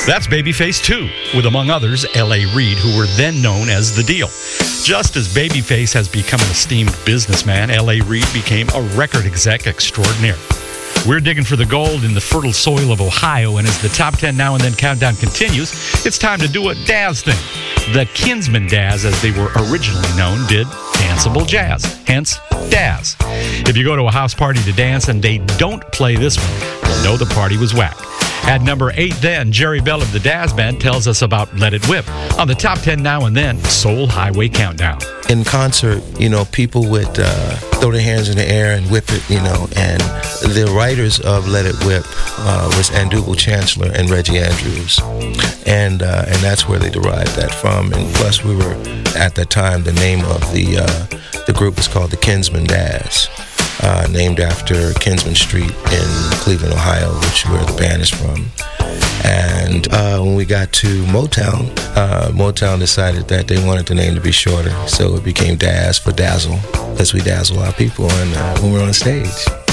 That's Babyface 2, with among others L.A. Reid, who were then known as The Deal. Just as Babyface has become an esteemed businessman, L.A. Reid became a record exec extraordinaire. We're digging for the gold in the fertile soil of Ohio, and as the Top 10 Now and Then countdown continues, it's time to do a Dazz thing. The Kinsmen Dazz, as they were originally known, did danceable jazz, hence Dazz. If you go to a house party to dance and they don't play this one, you'll know the party was whack. At number 8 then, Jerry Bell of the Dazz Band tells us about Let It Whip on the Top 10 Now and Then Soul Highway Countdown. In concert, people would throw their hands in the air and whip it, and the writers of Let It Whip was Andouble Chancellor and Reggie Andrews, and that's where they derived that from. And plus, we were, at that time, the name of the group was called the Kinsmen Dazz. Named after Kinsman Street in Cleveland, Ohio, which where the band is from. And when we got to Motown, Motown decided that they wanted the name to be shorter, so it became Dazz for Dazzle, because we dazzle our people when we're on stage.